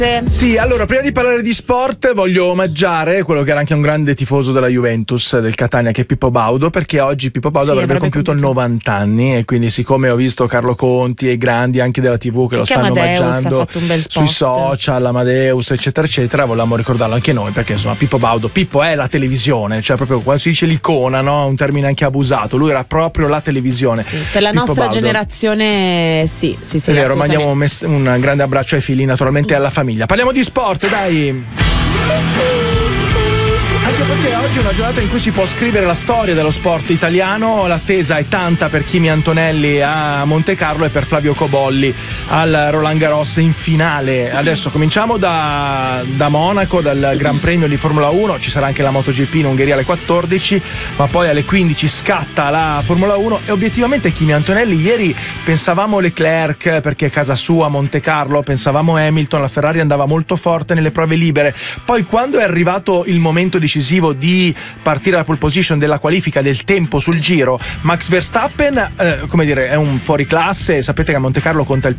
Sì, allora prima di parlare di sport voglio omaggiare quello che era anche un grande tifoso della Juventus del Catania, che è Pippo Baudo, perché oggi Pippo Baudo avrebbe compiuto 90 anni, e quindi siccome ho visto Carlo Conti e i grandi anche della TV che lo stanno omaggiando sui social, Amadeus eccetera eccetera, volevamo ricordarlo anche noi, perché insomma Pippo è la televisione, cioè proprio quando si dice l'icona, no? Un termine anche abusato, lui era proprio la televisione. Sì, per la Pippo nostra Baudo. Generazione sì, È vero, mandiamo un grande abbraccio ai figli, naturalmente alla famiglia. Parliamo di sport, dai! Anche perché oggi è una giornata in cui si può scrivere la storia dello sport italiano. L'attesa è tanta per Kimi Antonelli a Monte Carlo e per Flavio Cobolli al Roland Garros in finale. Adesso cominciamo da Monaco, dal Gran Premio di Formula 1. Ci sarà anche la MotoGP in Ungheria alle 14, ma poi alle 15 scatta la Formula 1 e obiettivamente Kimi Antonelli, ieri pensavamo Leclerc perché è casa sua Monte Carlo, pensavamo Hamilton, la Ferrari andava molto forte nelle prove libere, poi quando è arrivato il momento decisivo di partire la pole position della qualifica, del tempo sul giro, Max Verstappen come dire, è un fuoriclasse. Sapete che a Monte Carlo conta il